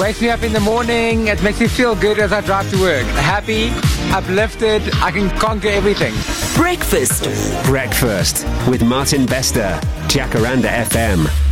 wakes me up in the morning. It makes me feel good as I drive to work. Happy, uplifted, I can conquer everything. Breakfast with Martin Bester, Jacaranda FM.